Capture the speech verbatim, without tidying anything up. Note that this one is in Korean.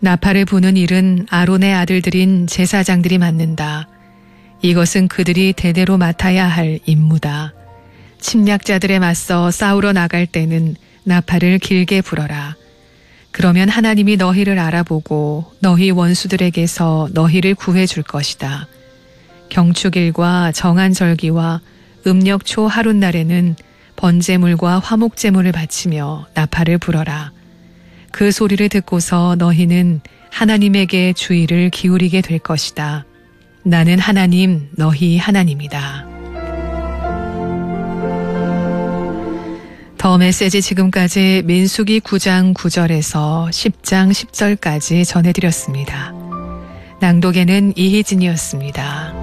나팔을 부는 일은 아론의 아들들인 제사장들이 맡는다. 이것은 그들이 대대로 맡아야 할 임무다. 침략자들에 맞서 싸우러 나갈 때는 나팔을 길게 불어라. 그러면 하나님이 너희를 알아보고 너희 원수들에게서 너희를 구해줄 것이다. 경축일과 정한절기와 음력초 하룻날에는 번제물과 화목제물을 바치며 나팔을 불어라. 그 소리를 듣고서 너희는 하나님에게 주의를 기울이게 될 것이다. 나는 하나님, 너희 하나님이다. 더 메시지 지금까지 민수기 구 장 구 절에서 십 장 십 절까지 전해드렸습니다. 낭독에는 이희진이었습니다.